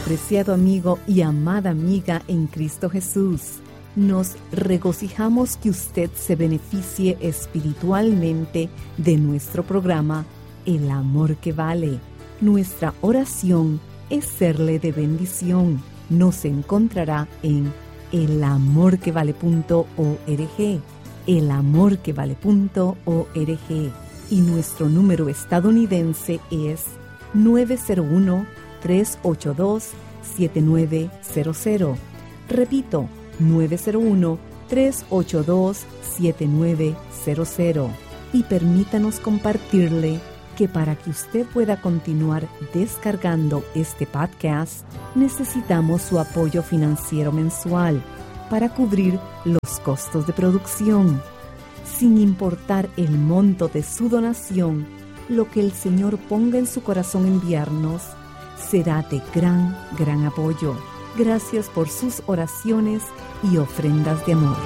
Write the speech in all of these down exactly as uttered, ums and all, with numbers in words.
Apreciado amigo y amada amiga en Cristo Jesús, nos regocijamos que usted se beneficie espiritualmente de nuestro programa El Amor que Vale. Nuestra oración es serle de bendición. Nos encontrará en el amor que vale punto org, el amor que vale punto org, y nuestro número estadounidense es nueve cero uno, tres ocho dos, siete nueve cero cero. Repito, nueve cero uno, tres ocho dos, siete nueve cero cero. Y permítanos compartirle que para que usted pueda continuar descargando este podcast, necesitamos su apoyo financiero mensual para cubrir los costos de producción. Sin importar el monto de su donación, lo que el Señor ponga en su corazón enviarnos será de gran, gran apoyo. Gracias por sus oraciones y ofrendas de amor.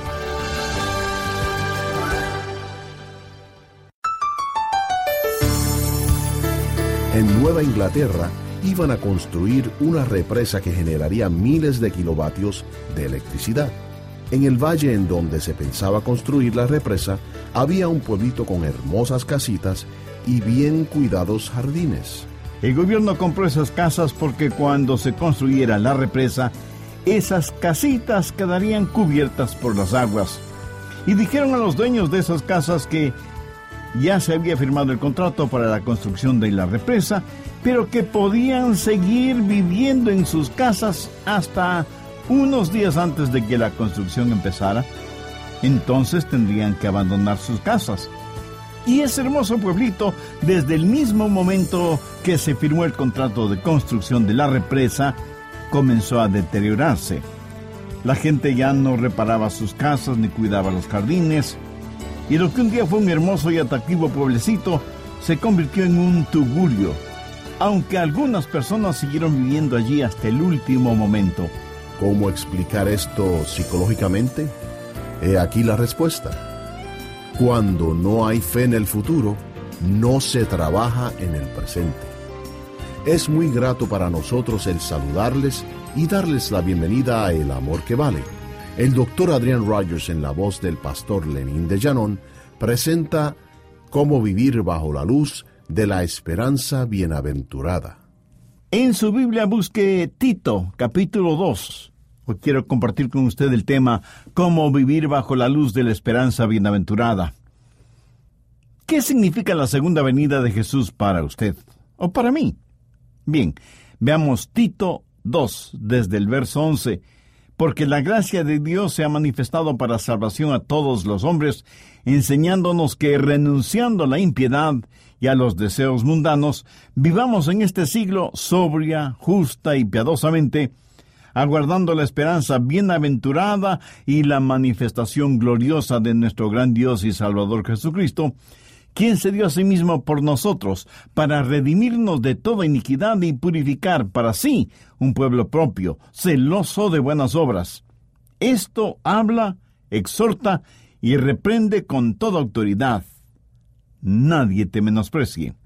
En Nueva Inglaterra iban a construir una represa que generaría miles de kilovatios de electricidad. En el valle en donde se pensaba construir la represa, había un pueblito con hermosas casitas y bien cuidados jardines. El gobierno compró esas casas porque cuando se construyera la represa, esas casitas quedarían cubiertas por las aguas. Y dijeron a los dueños de esas casas que ya se había firmado el contrato para la construcción de la represa, pero que podían seguir viviendo en sus casas hasta unos días antes de que la construcción empezara. Entonces tendrían que abandonar sus casas. Y ese hermoso pueblito, desde el mismo momento que se firmó el contrato de construcción de la represa, comenzó a deteriorarse. La gente ya no reparaba sus casas ni cuidaba los jardines, y lo que un día fue un hermoso y atractivo pueblecito se convirtió en un tugurio, aunque algunas personas siguieron viviendo allí hasta el último momento. ¿Cómo explicar esto psicológicamente? He aquí la respuesta. Cuando no hay fe en el futuro, no se trabaja en el presente. Es muy grato para nosotros el saludarles y darles la bienvenida a El Amor que Vale. El doctor Adrian Rogers, en la voz del pastor Lenín de Llanón, presenta Cómo vivir bajo la luz de la esperanza bienaventurada. En su Biblia busque Tito, capítulo dos. Hoy quiero compartir con usted el tema Cómo vivir bajo la luz de la esperanza bienaventurada. ¿Qué significa la segunda venida de Jesús para usted o para mí? Bien, veamos Tito dos, desde el verso once. Porque la gracia de Dios se ha manifestado para salvación a todos los hombres, enseñándonos que, renunciando a la impiedad y a los deseos mundanos, vivamos en este siglo sobria, justa y piadosamente, aguardando la esperanza bienaventurada y la manifestación gloriosa de nuestro gran Dios y Salvador Jesucristo, quien se dio a sí mismo por nosotros, para redimirnos de toda iniquidad y purificar para sí un pueblo propio, celoso de buenas obras. Esto habla, exhorta y reprende con toda autoridad. Nadie te menosprecie.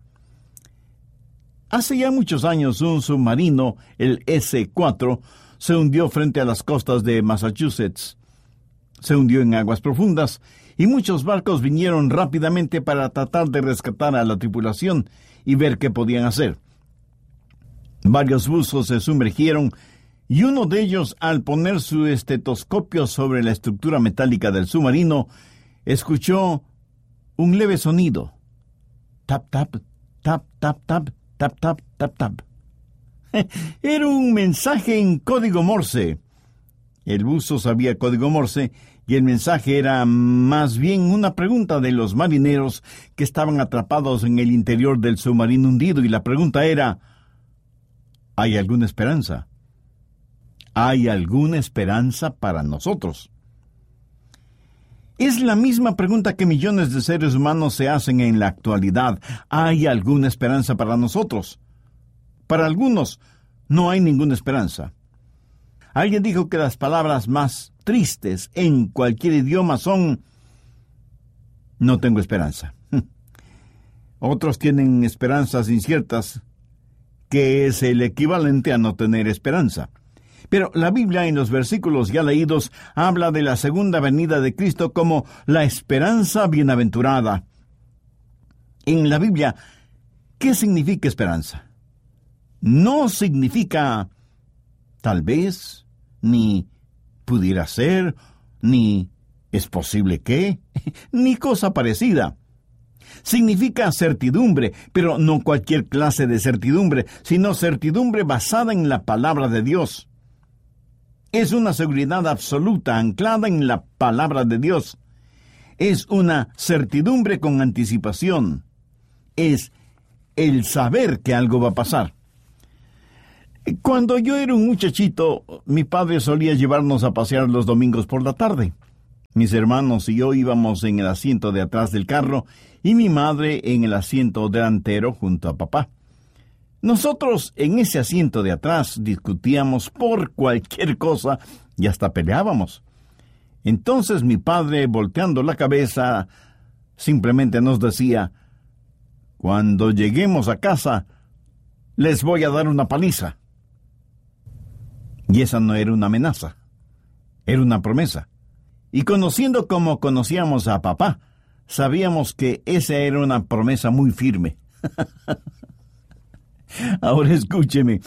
Hace ya muchos años un submarino, el ese cuatro, se hundió frente a las costas de Massachusetts. Se hundió en aguas profundas y muchos barcos vinieron rápidamente para tratar de rescatar a la tripulación y ver qué podían hacer. Varios buzos se sumergieron y uno de ellos, al poner su estetoscopio sobre la estructura metálica del submarino, escuchó un leve sonido. Tap, tap, tap, tap, tap, tap, tap, tap, tap. Era un mensaje en código Morse. El buzo sabía código Morse y el mensaje era más bien una pregunta de los marineros que estaban atrapados en el interior del submarino hundido, y la pregunta era: ¿hay alguna esperanza? ¿Hay alguna esperanza para nosotros? Es la misma pregunta que millones de seres humanos se hacen en la actualidad. ¿Hay alguna esperanza para nosotros? Para algunos, no hay ninguna esperanza. Alguien dijo que las palabras más tristes en cualquier idioma son: no tengo esperanza. Otros tienen esperanzas inciertas que es el equivalente a no tener esperanza. Pero la Biblia, en los versículos ya leídos, habla de la segunda venida de Cristo como la esperanza bienaventurada. En la Biblia, ¿qué significa esperanza? No significa tal vez, ni pudiera ser, ni es posible que, ni cosa parecida. Significa certidumbre, pero no cualquier clase de certidumbre, sino certidumbre basada en la palabra de Dios. Es una seguridad absoluta anclada en la palabra de Dios. Es una certidumbre con anticipación. Es el saber que algo va a pasar. Cuando yo era un muchachito, mi padre solía llevarnos a pasear los domingos por la tarde. Mis hermanos y yo íbamos en el asiento de atrás del carro y mi madre en el asiento delantero junto a papá. Nosotros en ese asiento de atrás discutíamos por cualquier cosa y hasta peleábamos. Entonces mi padre, volteando la cabeza, simplemente nos decía: «Cuando lleguemos a casa, les voy a dar una paliza». Y esa no era una amenaza, era una promesa. Y conociendo como conocíamos a papá, sabíamos que esa era una promesa muy firme. Ahora escúcheme,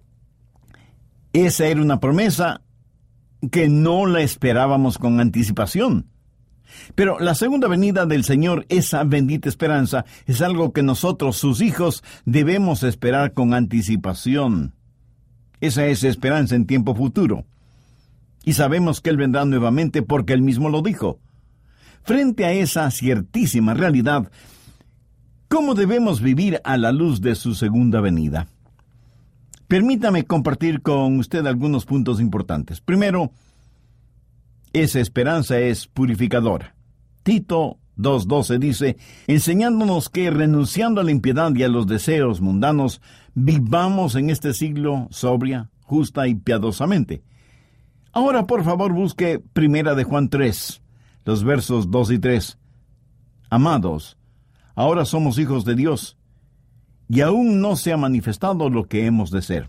esa era una promesa que no la esperábamos con anticipación. Pero la segunda venida del Señor, esa bendita esperanza, es algo que nosotros, sus hijos, debemos esperar con anticipación. Esa es esperanza en tiempo futuro. Y sabemos que Él vendrá nuevamente porque Él mismo lo dijo. Frente a esa ciertísima realidad, ¿cómo debemos vivir a la luz de su segunda venida? Permítame compartir con usted algunos puntos importantes. Primero, esa esperanza es purificadora. Tito dos doce dice, enseñándonos que renunciando a la impiedad y a los deseos mundanos, vivamos en este siglo sobria, justa y piadosamente. Ahora, por favor, busque Primera de Juan tres, los versos dos y tres. Amados, ahora somos hijos de Dios, y aún no se ha manifestado lo que hemos de ser.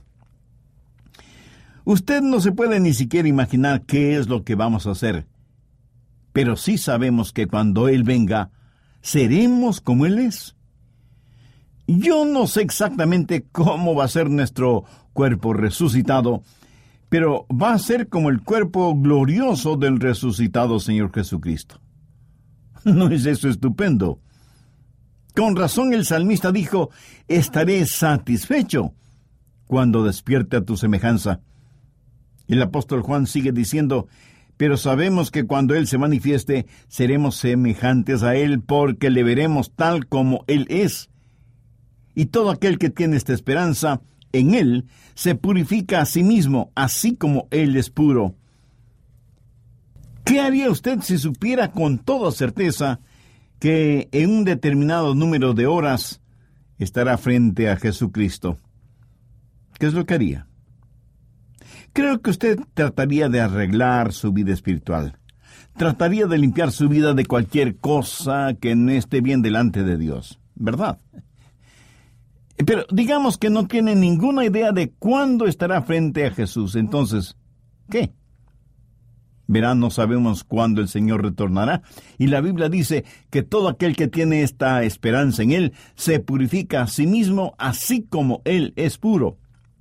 Usted no se puede ni siquiera imaginar qué es lo que vamos a hacer, pero sí sabemos que cuando Él venga, seremos como Él es. Yo no sé exactamente cómo va a ser nuestro cuerpo resucitado, pero va a ser como el cuerpo glorioso del resucitado Señor Jesucristo. ¿No es eso estupendo? Con razón el salmista dijo, estaré satisfecho cuando despierte a tu semejanza. El apóstol Juan sigue diciendo, pero sabemos que cuando Él se manifieste, seremos semejantes a Él porque le veremos tal como Él es. Y todo aquel que tiene esta esperanza en Él se purifica a sí mismo, así como Él es puro. ¿Qué haría usted si supiera con toda certeza que en un determinado número de horas estará frente a Jesucristo? ¿Qué es lo que haría? Creo que usted trataría de arreglar su vida espiritual. Trataría de limpiar su vida de cualquier cosa que no esté bien delante de Dios, ¿verdad? Pero digamos que no tiene ninguna idea de cuándo estará frente a Jesús. Entonces, ¿qué? Verán, no sabemos cuándo el Señor retornará. Y la Biblia dice que todo aquel que tiene esta esperanza en Él se purifica a sí mismo, así como Él es puro.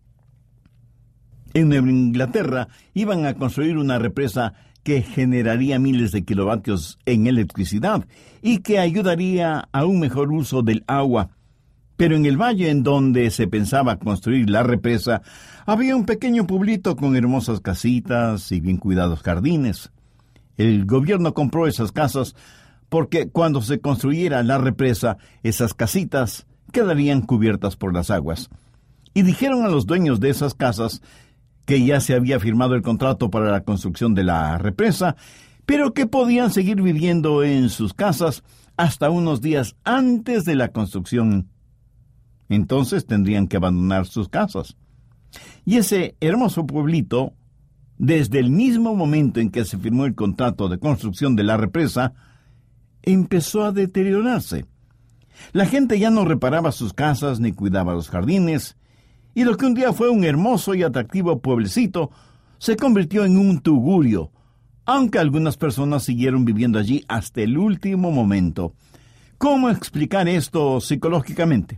En Nueva Inglaterra iban a construir una represa que generaría miles de kilovatios en electricidad y que ayudaría a un mejor uso del agua. Pero en el valle en donde se pensaba construir la represa, había un pequeño pueblito con hermosas casitas y bien cuidados jardines. El gobierno compró esas casas porque cuando se construyera la represa, esas casitas quedarían cubiertas por las aguas. Y dijeron a los dueños de esas casas que ya se había firmado el contrato para la construcción de la represa, pero que podían seguir viviendo en sus casas hasta unos días antes de la construcción. Entonces tendrían que abandonar sus casas. Y ese hermoso pueblito, desde el mismo momento en que se firmó el contrato de construcción de la represa, empezó a deteriorarse. La gente ya no reparaba sus casas ni cuidaba los jardines, Y lo que un día fue un hermoso y atractivo pueblecito se convirtió en un tugurio, aunque algunas personas siguieron viviendo allí hasta el último momento. ¿Cómo explicar esto psicológicamente?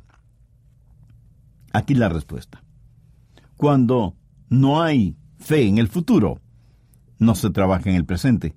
Aquí la respuesta. Cuando no hay fe en el futuro, no se trabaja en el presente.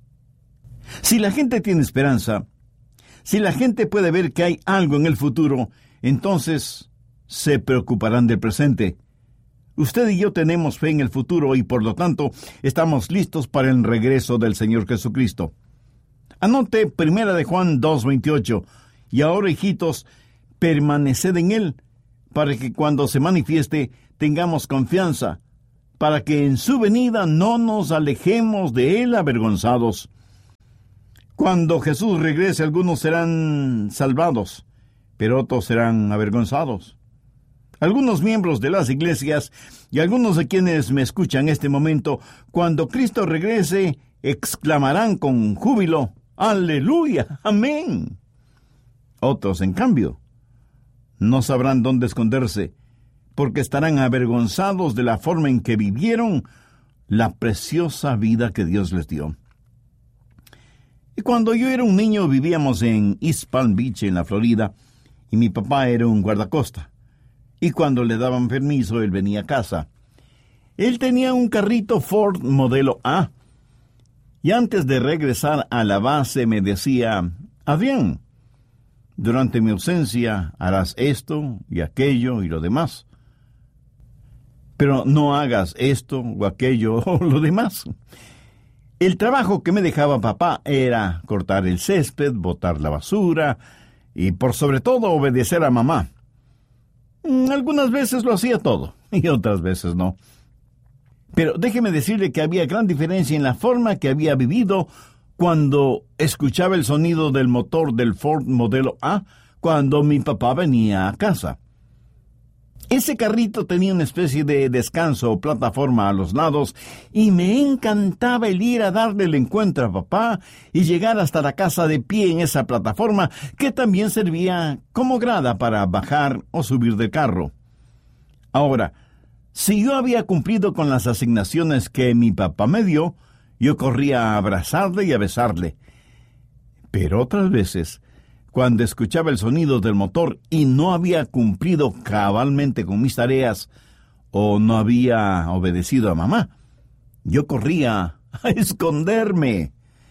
Si la gente tiene esperanza, si la gente puede ver que hay algo en el futuro, entonces se preocuparán del presente. Usted y yo tenemos fe en el futuro y por lo tanto estamos listos para el regreso del Señor Jesucristo. Anote Primera de Juan dos veintiocho. Y ahora, hijitos, permaneced en Él, para que cuando se manifieste tengamos confianza, para que en su venida no nos alejemos de Él avergonzados. Cuando Jesús regrese, algunos serán salvados, pero otros serán avergonzados. Algunos miembros de las iglesias y algunos de quienes me escuchan en este momento, cuando Cristo regrese, exclamarán con júbilo: ¡Aleluya! ¡Amén! Otros, en cambio, no sabrán dónde esconderse, porque estarán avergonzados de la forma en que vivieron la preciosa vida que Dios les dio. Y cuando yo era un niño vivíamos en East Palm Beach, en la Florida, y mi papá era un guardacosta. Y cuando le daban permiso, él venía a casa. Él tenía un carrito Ford modelo A. Y antes de regresar a la base me decía: Adrián, durante mi ausencia harás esto y aquello y lo demás. Pero no hagas esto o aquello o lo demás. El trabajo que me dejaba papá era cortar el césped, botar la basura y, por sobre todo, obedecer a mamá. Algunas veces lo hacía todo y otras veces no. Pero déjeme decirle que había gran diferencia en la forma que había vivido cuando escuchaba el sonido del motor del Ford modelo A cuando mi papá venía a casa. Ese carrito tenía una especie de descanso o plataforma a los lados y me encantaba el ir a darle el encuentro a papá y llegar hasta la casa de pie en esa plataforma que también servía como grada para bajar o subir del carro. Ahora, si yo había cumplido con las asignaciones que mi papá me dio, yo corría a abrazarle y a besarle. Pero otras veces, cuando escuchaba el sonido del motor y no había cumplido cabalmente con mis tareas o no había obedecido a mamá, yo corría a esconderme.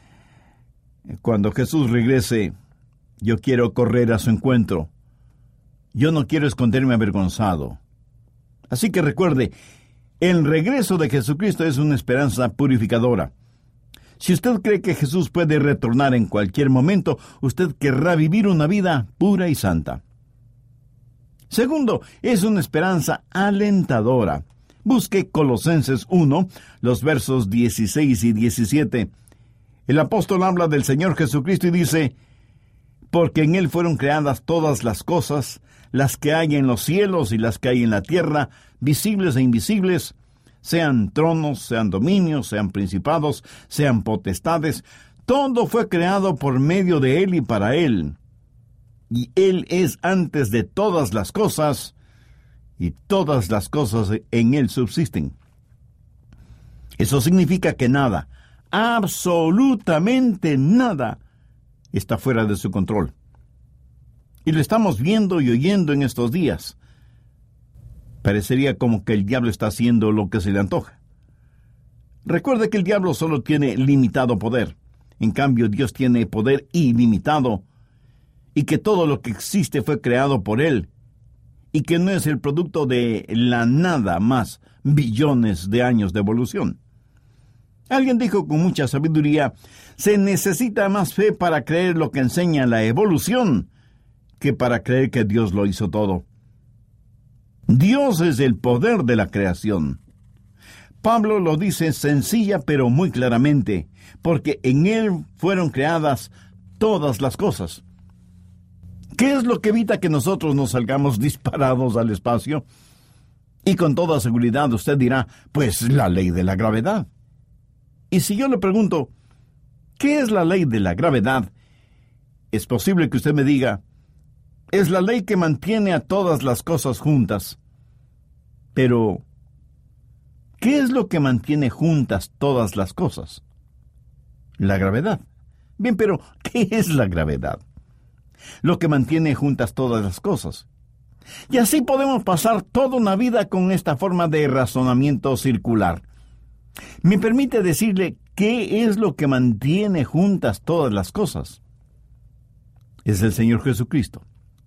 Cuando Jesús regrese, yo quiero correr a su encuentro. Yo no quiero esconderme avergonzado. Así que recuerde, el regreso de Jesucristo es una esperanza purificadora. Si usted cree que Jesús puede retornar en cualquier momento, usted querrá vivir una vida pura y santa. Segundo, es una esperanza alentadora. Busque Colosenses uno, los versos dieciséis y diecisiete. El apóstol habla del Señor Jesucristo y dice: porque en Él fueron creadas todas las cosas, las que hay en los cielos y las que hay en la tierra, visibles e invisibles, sean tronos, sean dominios, sean principados, sean potestades, todo fue creado por medio de Él y para Él. Y Él es antes de todas las cosas, y todas las cosas en Él subsisten. Eso significa que nada, absolutamente nada, está fuera de su control. Y lo estamos viendo y oyendo en estos días. Parecería como que el diablo está haciendo lo que se le antoja. Recuerde que el diablo solo tiene limitado poder. En cambio, Dios tiene poder ilimitado. Y que todo lo que existe fue creado por Él. Y que no es el producto de la nada más billones de años de evolución. Alguien dijo con mucha sabiduría: se necesita más fe para creer lo que enseña la evolución que para creer que Dios lo hizo todo. Dios es el poder de la creación. Pablo lo dice sencilla pero muy claramente, porque en Él fueron creadas todas las cosas. ¿Qué es lo que evita que nosotros nos salgamos disparados al espacio? Y con toda seguridad usted dirá: pues la ley de la gravedad. Y si yo le pregunto: ¿qué es la ley de la gravedad? Es posible que usted me diga: es la ley que mantiene a todas las cosas juntas. Pero, ¿qué es lo que mantiene juntas todas las cosas? La gravedad. Bien, pero ¿qué es la gravedad? Lo que mantiene juntas todas las cosas. Y así podemos pasar toda una vida con esta forma de razonamiento circular. Me permite decirle qué es lo que mantiene juntas todas las cosas. Es el Señor Jesucristo.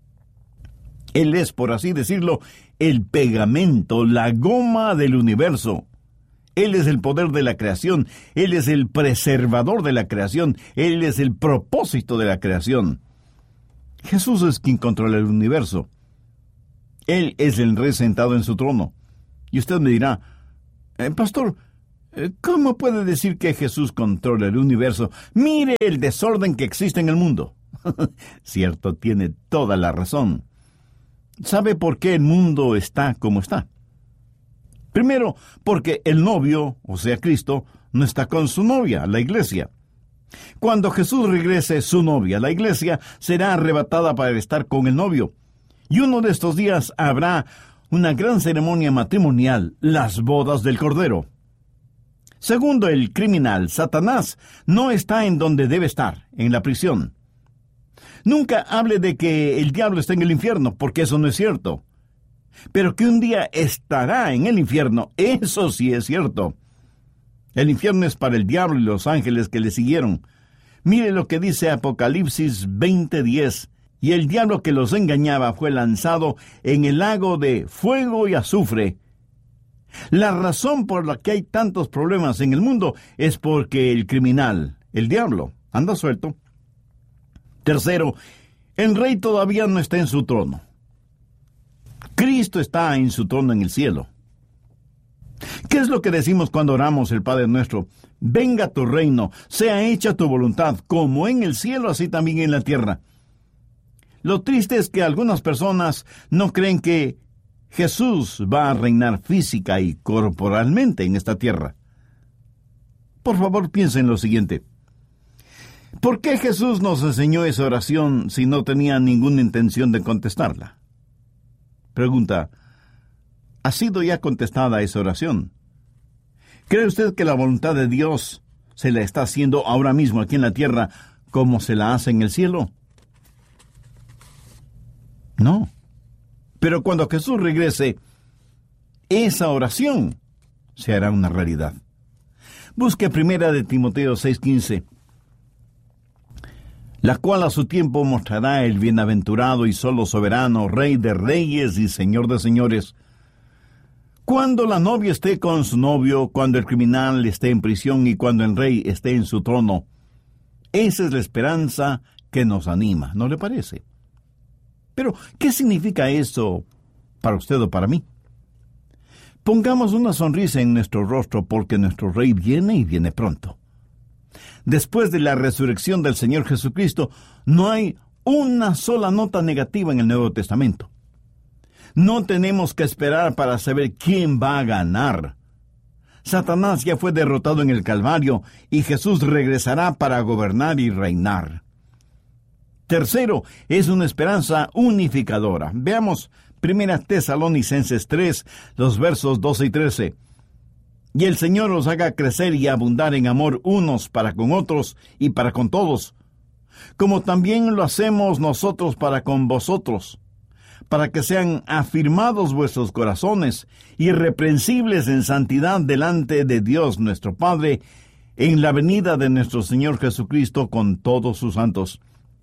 Él es, por así decirlo, el pegamento, la goma del universo. Él es el poder de la creación. Él es el preservador de la creación. Él es el propósito de la creación. Jesús es quien controla el universo. Él es el rey sentado en su trono. Y usted me dirá, eh, pastor, ¿cómo puede decir que Jesús controla el universo? Mire el desorden que existe en el mundo. Cierto, tiene toda la razón. ¿Sabe por qué el mundo está como está? Primero, porque el novio, o sea Cristo, no está con su novia, la iglesia. Cuando Jesús regrese, su novia, la iglesia, será arrebatada para estar con el novio. Y uno de estos días habrá una gran ceremonia matrimonial, las bodas del Cordero. Segundo, el criminal, Satanás, no está en donde debe estar, en la prisión. Nunca hable de que el diablo está en el infierno, porque eso no es cierto. Pero que un día estará en el infierno, eso sí es cierto. El infierno es para el diablo y los ángeles que le siguieron. Mire lo que dice Apocalipsis veinte diez. Y el diablo que los engañaba fue lanzado en el lago de fuego y azufre. La razón por la que hay tantos problemas en el mundo es porque el criminal, el diablo, anda suelto. Tercero, el rey todavía no está en su trono. Cristo está en su trono en el cielo. ¿Qué es lo que decimos cuando oramos el Padre nuestro? Venga tu reino, sea hecha tu voluntad, como en el cielo, así también en la tierra. Lo triste es que algunas personas no creen que Jesús va a reinar física y corporalmente en esta tierra. Por favor, piensen en lo siguiente. ¿Por qué Jesús nos enseñó esa oración si no tenía ninguna intención de contestarla? Pregunta, ¿ha sido ya contestada esa oración? ¿Cree usted que la voluntad de Dios se la está haciendo ahora mismo aquí en la tierra como se la hace en el cielo? No. Pero cuando Jesús regrese, esa oración se hará una realidad. Busque primera de Timoteo seis quince, la cual a su tiempo mostrará el bienaventurado y solo soberano, Rey de reyes y Señor de señores. Cuando la novia esté con su novio, cuando el criminal esté en prisión y cuando el rey esté en su trono. Esa es la esperanza que nos anima, ¿no le parece? Pero, ¿qué significa eso para usted o para mí? Pongamos una sonrisa en nuestro rostro porque nuestro Rey viene y viene pronto. Después de la resurrección del Señor Jesucristo, no hay una sola nota negativa en el Nuevo Testamento. No tenemos que esperar para saber quién va a ganar. Satanás ya fue derrotado en el Calvario y Jesús regresará para gobernar y reinar. Tercero, es una esperanza unificadora. Veamos Primera Tesalonicenses tres, los versos doce y trece. Y el Señor os haga crecer y abundar en amor unos para con otros y para con todos, como también lo hacemos nosotros para con vosotros, para que sean afirmados vuestros corazones, irreprensibles en santidad delante de Dios nuestro Padre, en la venida de nuestro Señor Jesucristo con todos sus santos.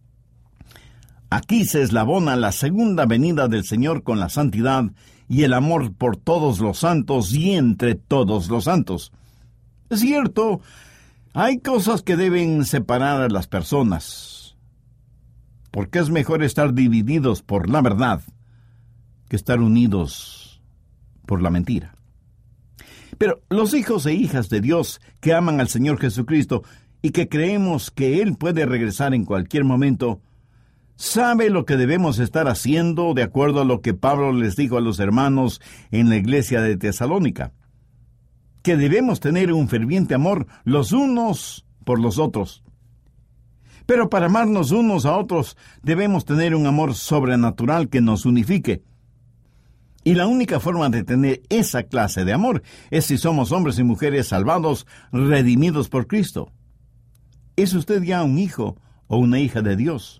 Aquí se eslabona la segunda venida del Señor con la santidad y el amor por todos los santos y entre todos los santos. Es cierto, hay cosas que deben separar a las personas, porque es mejor estar divididos por la verdad que estar unidos por la mentira. Pero los hijos e hijas de Dios que aman al Señor Jesucristo y que creemos que Él puede regresar en cualquier momento, sabe lo que debemos estar haciendo de acuerdo a lo que Pablo les dijo a los hermanos en la iglesia de Tesalónica, que debemos tener un ferviente amor los unos por los otros. Pero para amarnos unos a otros debemos tener un amor sobrenatural que nos unifique. Y la única forma de tener esa clase de amor es si somos hombres y mujeres salvados, redimidos por Cristo. ¿Es usted ya un hijo o una hija de Dios?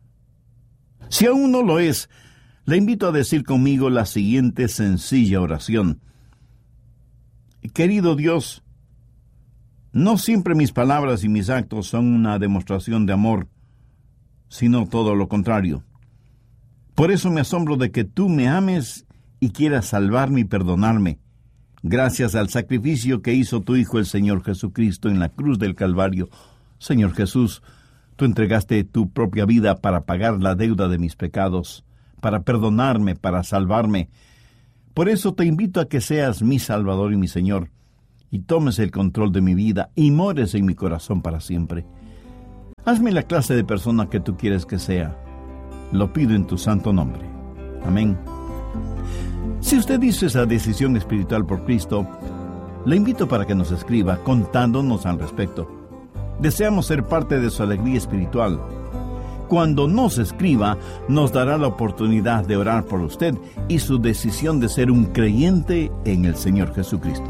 Si aún no lo es, le invito a decir conmigo la siguiente sencilla oración. Querido Dios, no siempre mis palabras y mis actos son una demostración de amor, sino todo lo contrario. Por eso me asombro de que tú me ames y quieras salvarme y perdonarme, gracias al sacrificio que hizo tu Hijo el Señor Jesucristo en la cruz del Calvario. Señor Jesús, tú entregaste tu propia vida para pagar la deuda de mis pecados, para perdonarme, para salvarme. Por eso te invito a que seas mi Salvador y mi Señor, y tomes el control de mi vida y mores en mi corazón para siempre. Hazme la clase de persona que tú quieres que sea. Lo pido en tu santo nombre. Amén. Si usted hizo esa decisión espiritual por Cristo, le invito para que nos escriba contándonos al respecto. Deseamos ser parte de su alegría espiritual. Cuando nos escriba, nos dará la oportunidad de orar por usted y su decisión de ser un creyente en el Señor Jesucristo.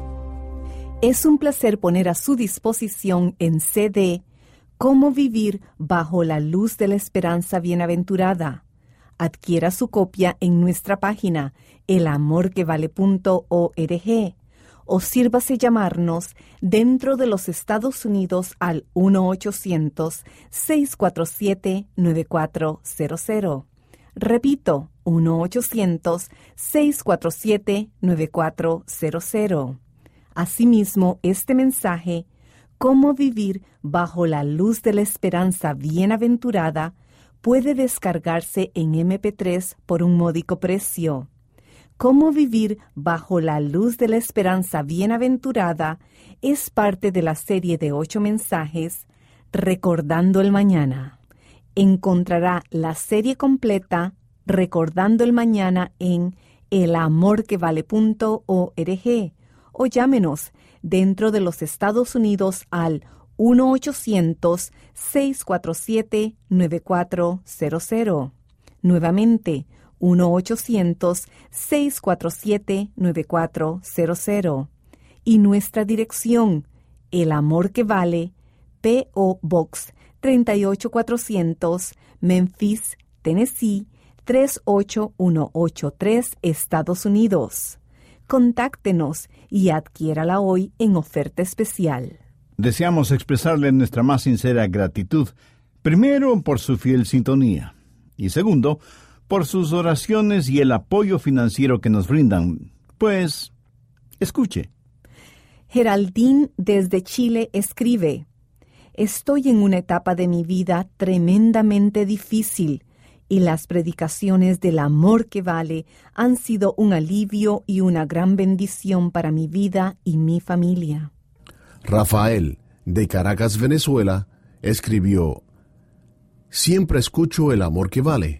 Es un placer poner a su disposición en C D Cómo vivir bajo la luz de la esperanza bienaventurada. Adquiera su copia en nuestra página el amor que vale punto org o sírvase llamarnos dentro de los Estados Unidos al uno ochocientos, seis cuatro siete, nueve cuatro cero cero. Repito, uno ochocientos, seis cuatro siete, nueve cuatro cero cero. Asimismo, este mensaje, Cómo vivir bajo la luz de la esperanza bienaventurada, puede descargarse en eme pe tres por un módico precio. Cómo vivir bajo la luz de la esperanza bienaventurada es parte de la serie de ocho mensajes, Recordando el Mañana. Encontrará la serie completa, Recordando el Mañana, en el amor que vale punto org o llámenos dentro de los Estados Unidos al uno ochocientos, seis cuatro siete, nueve cuatro cero cero. Nuevamente, uno ochocientos, seis cuatro siete, nueve cuatro cero cero. Y nuestra dirección, El Amor que Vale, P O Box tres ocho cuatrocientos, Memphis, Tennessee, tres ocho uno ocho tres, Estados Unidos. Contáctenos y adquiérala hoy en oferta especial. Deseamos expresarle nuestra más sincera gratitud, primero por su fiel sintonía y segundo, por sus oraciones y el apoyo financiero que nos brindan. Pues, escuche. Geraldine desde Chile escribe: Estoy en una etapa de mi vida tremendamente difícil y las predicaciones del amor que vale han sido un alivio y una gran bendición para mi vida y mi familia. Rafael, de Caracas, Venezuela, escribió: Siempre escucho el amor que vale.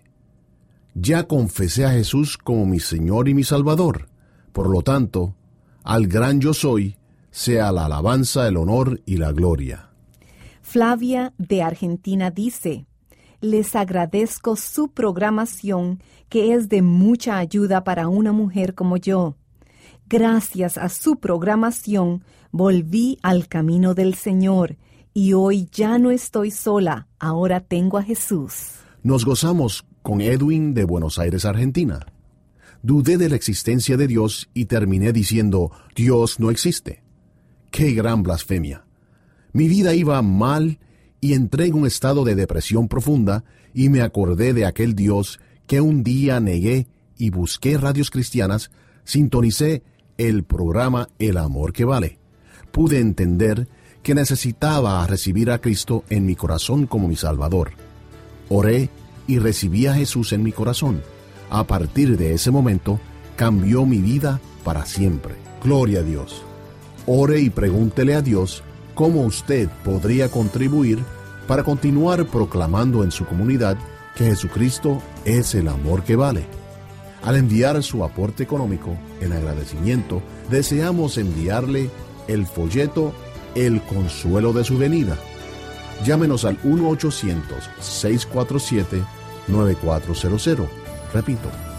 Ya confesé a Jesús como mi Señor y mi Salvador. Por lo tanto, al gran yo soy, sea la alabanza, el honor y la gloria. Flavia, de Argentina, dice: Les agradezco su programación, que es de mucha ayuda para una mujer como yo. Gracias a su programación, volví al camino del Señor, y hoy ya no estoy sola, ahora tengo a Jesús. Nos gozamos con Edwin de Buenos Aires, Argentina. Dudé de la existencia de Dios y terminé diciendo, Dios no existe. ¡Qué gran blasfemia! Mi vida iba mal y entré en un estado de depresión profunda y me acordé de aquel Dios que un día negué y busqué radios cristianas, sintonicé el programa El Amor que Vale. Pude entender que necesitaba recibir a Cristo en mi corazón como mi Salvador. Oré y recibí a Jesús en mi corazón. A partir de ese momento, cambió mi vida para siempre. Gloria a Dios. Ore y pregúntele a Dios cómo usted podría contribuir para continuar proclamando en su comunidad que Jesucristo es el amor que vale. Al enviar su aporte económico, en agradecimiento, deseamos enviarle el folleto El Consuelo de su Venida. Llámenos al uno ochocientos, seis cuatro siete, nueve cuatro cero cero. Repito,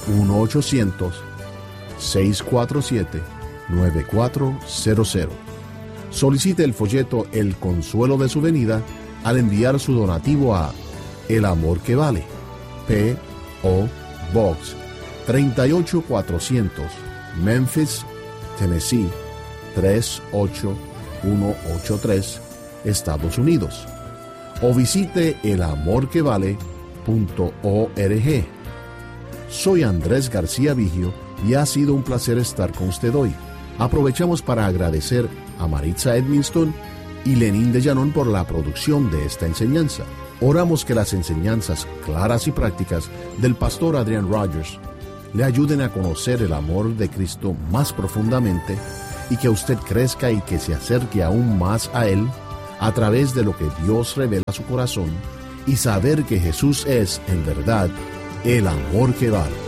uno ochocientos, seiscientos cuarenta y siete, nueve cuatro cero cero. Solicite el folleto El Consuelo de su Venida al enviar su donativo a El Amor que Vale, P O Box treinta y ocho cuatrocientos, Memphis, Tennessee tres ocho uno ocho tres, Estados Unidos. O visite el amor que vale punto org. Soy Andrés García Vigio y ha sido un placer estar con usted hoy. Aprovechamos para agradecer a Maritza Edmiston y Lenín de Llanón por la producción de esta enseñanza. Oramos que las enseñanzas claras y prácticas del pastor Adrian Rogers le ayuden a conocer el amor de Cristo más profundamente y que usted crezca y que se acerque aún más a Él a través de lo que Dios revela a su corazón y saber que Jesús es, en verdad, el amor que vale.